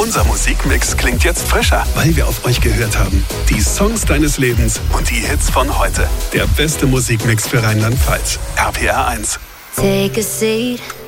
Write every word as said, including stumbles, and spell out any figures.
Unser Musikmix klingt jetzt frischer, weil wir auf euch gehört haben. Die Songs deines Lebens und die Hits von heute. Der beste Musikmix für Rheinland-Pfalz. R P R eins. Take a seat.